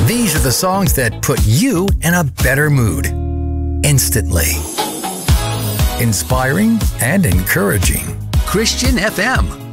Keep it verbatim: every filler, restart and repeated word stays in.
These are the songs that put you in a better mood instantly. Inspiring and encouraging. Christian F M.